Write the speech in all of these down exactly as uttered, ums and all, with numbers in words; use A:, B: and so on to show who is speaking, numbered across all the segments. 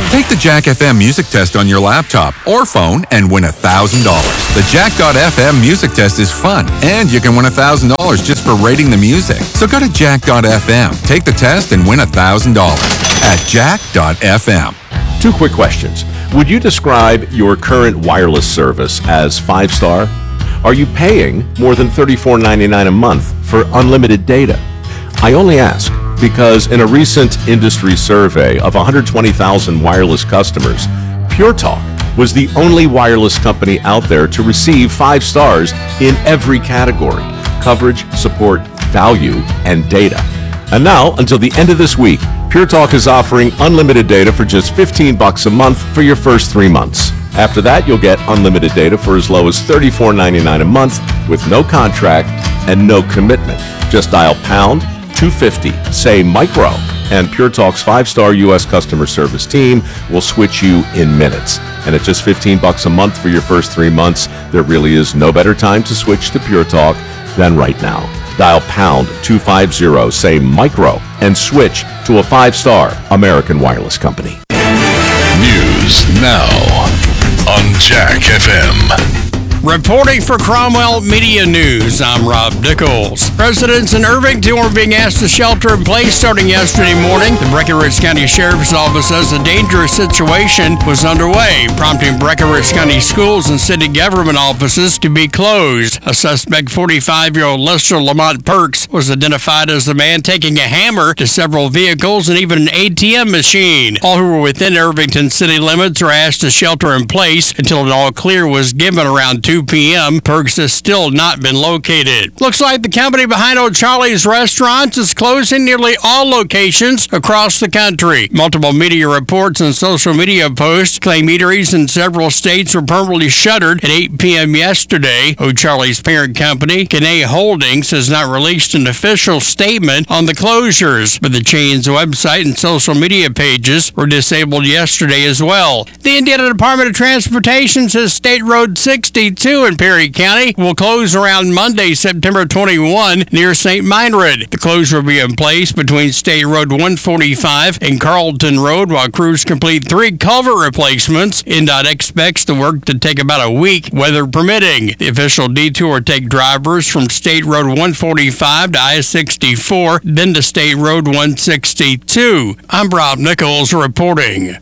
A: Take the Jack F M music test on your laptop or phone and win one thousand dollars. The Jack dot F M music test is fun, and you can win one thousand dollars just for rating the music. So go to Jack dot F M, take the test, and win one thousand dollars at Jack dot F M.
B: Two quick questions. Would you describe your current wireless service as five-star? Are you paying more than thirty-four ninety-nine a month for unlimited data? I only ask because in a recent industry survey of one hundred twenty thousand wireless customers, Pure Talk was the only wireless company out there to receive five stars in every category: coverage, support, value, and data. And now, until the end of this week, Pure Talk is offering unlimited data for just fifteen bucks a month for your first three months. After that, you'll get unlimited data for as low as thirty-four ninety-nine a month with no contract and no commitment. Just dial pound two fifty, say micro, and Pure Talk's five-star U S customer service team will switch you in minutes. And at just fifteen bucks a month for your first three months, there really is no better time to switch to Pure Talk than right now. Dial pound two fifty, say micro, and switch to a five-star American wireless company.
C: News now on Jack F M.
D: Reporting for Cromwell Media News, I'm Rob Nichols. Residents in Irvington were being asked to shelter in place starting yesterday morning. The Breckinridge County Sheriff's Office says a dangerous situation was underway, prompting Breckinridge County schools and city government offices to be closed. A suspect, forty-five-year-old Lester Lamont Perks, was identified as the man taking a hammer to several vehicles and even an A T M machine. All who were within Irvington city limits are asked to shelter in place until an all clear was given around two p.m. Perks has still not been located. Looks like the company behind O'Charlie's Restaurants is closing nearly all locations across the country. Multiple media reports and social media posts claim eateries in several states were permanently shuttered at eight p.m. yesterday. O'Charlie's parent company, Canay Holdings, has not released an official statement on the closures, but the chain's website and social media pages were disabled yesterday as well. The Indiana Department of Transportation says State Road sixty-two in Perry County will close around Monday, September twenty-first, near Saint Meinrad. The closure will be in place between State Road one forty-five and Carlton Road while crews complete three culvert replacements. N D O T expects the work to take about a week, weather permitting. The official detour will take drivers from State Road one forty-five to I sixty-four, then to State Road one sixty-two. I'm Rob Nichols reporting.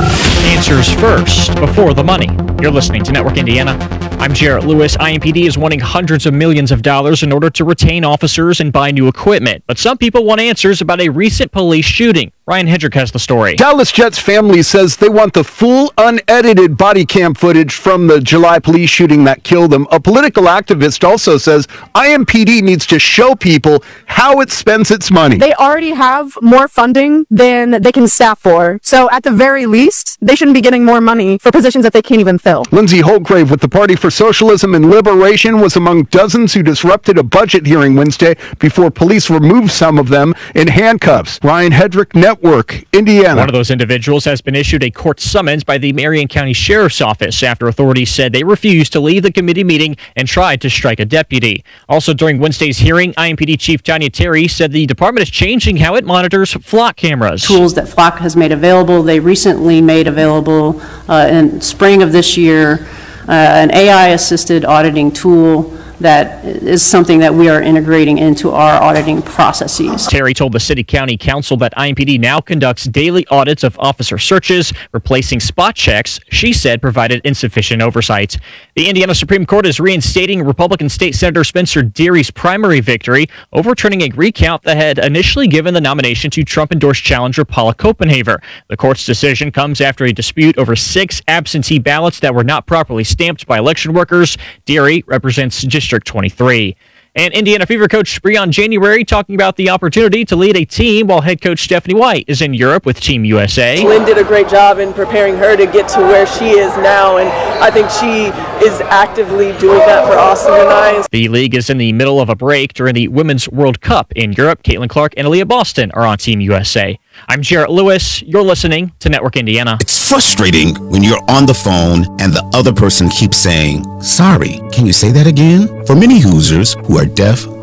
E: Answers first, before the money. You're listening to Network Indiana. I'm Jarrett Lewis. I M P D is wanting hundreds of millions of dollars in order to retain officers and buy new equipment. But some people want answers about a recent police shooting. Ryan Hedrick has the story.
F: Dallas Jets family says they want the full, unedited body cam footage from the July police shooting that killed them. A political activist also says I M P D needs to show people how it spends its money.
G: They already have more funding than they can staff for. So at the very least, they shouldn't be getting more money for positions that they can't even fill.
F: Lindsay Holgrave with the Party for Socialism and Liberation was among dozens who disrupted a budget hearing Wednesday before police removed some of them in handcuffs. Ryan Hedrick, Network, Indiana.
E: One of those individuals has been issued a court summons by the Marion County Sheriff's Office after authorities said they refused to leave the committee meeting and tried to strike a deputy. Also during Wednesday's hearing, I M P D Chief Tanya Terry said the department is changing how it monitors flock cameras.
H: Tools that Flock has made available, they recently made available uh, in spring of this year, uh, an A I-assisted auditing tool that is something that we are integrating into our auditing processes.
E: Terry told the City County Council that I M P D now conducts daily audits of officer searches, replacing spot checks she said provided insufficient oversight. The Indiana Supreme Court is reinstating Republican State Senator Spencer Deary's primary victory, overturning a recount that had initially given the nomination to Trump-endorsed challenger Paula Copenhaver. The court's decision comes after a dispute over six absentee ballots that were not properly stamped by election workers. Deary represents District twenty-three. And Indiana Fever coach Breon January talking about the opportunity to lead a team while head coach Stephanie White is in Europe with Team U S A.
I: Lynn did a great job in preparing her to get to where she is now, and I think she is actively doing that for Austin and I.
E: The league is in the middle of a break during the Women's World Cup in Europe. Caitlin Clark and Aaliyah Boston are on Team U S A. I'm Jarrett Lewis. You're listening to Network Indiana.
J: It's frustrating when you're on the phone and the other person keeps saying, sorry, can you say that again? For many Hoosiers who are deaf,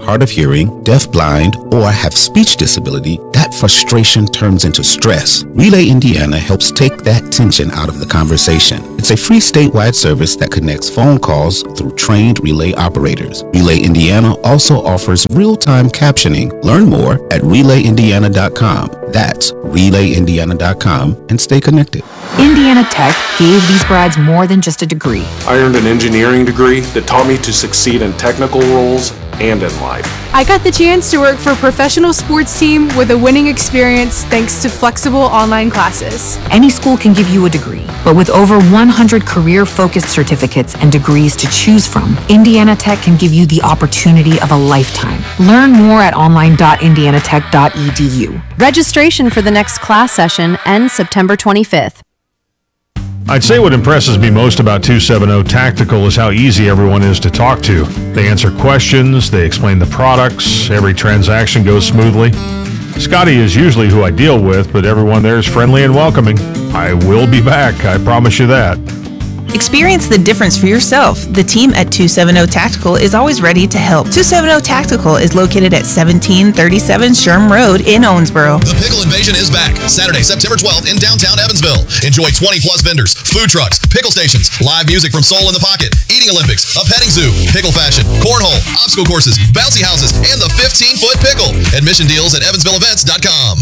J: hard of hearing, deaf-blind, or have speech disability, that frustration turns into stress. Relay Indiana helps take that tension out of the conversation. It's a free statewide service that connects phone calls through trained relay operators. Relay Indiana also offers real-time captioning. Learn more at relay indiana dot com. That's relay indiana dot com and stay connected.
K: Indiana Tech gave these grads more than just a degree.
L: I earned an engineering degree that taught me to succeed in technical roles and in life.
M: I got the chance to work for a professional sports team with a winning experience thanks to flexible online classes.
K: Any school can give you a degree, but with over one hundred career-focused certificates and degrees to choose from, Indiana Tech can give you the opportunity of a lifetime. Learn more at online dot indiana tech dot e d u.
N: Registration for the next class session ends September twenty-fifth.
O: I'd say what impresses me most about two seventy Tactical is how easy everyone is to talk to. They answer questions, they explain the products, every transaction goes smoothly. Scotty is usually who I deal with, but everyone there is friendly and welcoming. I will be back, I promise you that.
P: Experience the difference for yourself. The team at two seventy Tactical is always ready to help. two seventy Tactical is located at seventeen thirty-seven Sherm Road in Owensboro.
Q: The Pickle Invasion is back Saturday, September twelfth in downtown Evansville. Enjoy twenty plus vendors, food trucks, pickle stations, live music from Soul in the Pocket, eating Olympics, a petting zoo, pickle fashion, cornhole, obstacle courses, bouncy houses, and the fifteen foot pickle. Admission deals at evansville events dot com.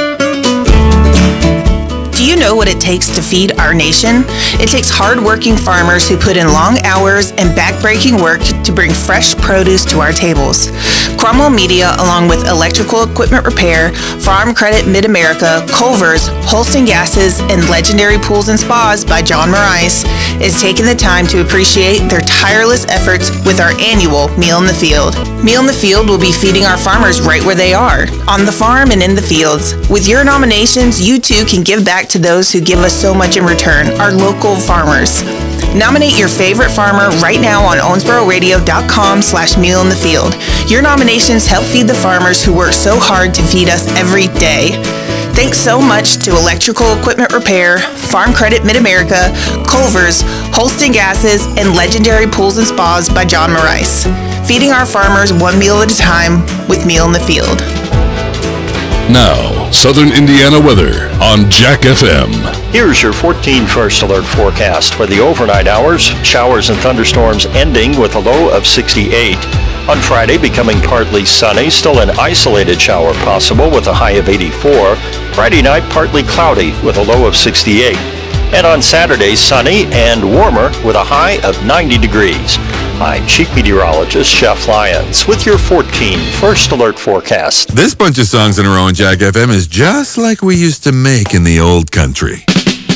P: Do you know what it takes to feed our nation? It takes hard-working farmers who put in long hours and back-breaking work to bring fresh produce to our tables. Cromwell Media, along with Electrical Equipment Repair, Farm Credit Mid-America, Culver's, Holston Gases, and Legendary Pools and Spas by John Morais, is taking the time to appreciate their tireless efforts with our annual Meal in the Field. Meal in the Field will be feeding our farmers right where they are, on the farm and in the fields. With your nominations, you too can give back to those who give us so much in return, our local farmers. Nominate your favorite farmer right now on owensboro radio dot com slash meal in the field. Your nominations help feed the farmers who work so hard to feed us every day. Thanks so much to Electrical Equipment Repair, Farm Credit Mid-America, Culver's, Holston Gases, and Legendary Pools and Spas by John Morais. Feeding our farmers one meal at a time with Meal in the Field.
C: Now, Southern Indiana weather on Jack F M.
R: Here's your fourteen First Alert forecast for the overnight hours. Showers and thunderstorms ending with a low of sixty-eight. On Friday, becoming partly sunny, still an isolated shower possible with a high of eighty-four. Friday night, partly cloudy with a low of sixty-eight. And on Saturday, sunny and warmer with a high of ninety degrees. I'm Chief Meteorologist Jeff Lyons with your fourteen First Alert forecast.
A: This bunch of songs in a row on Jack F M is just like we used to make in the old country.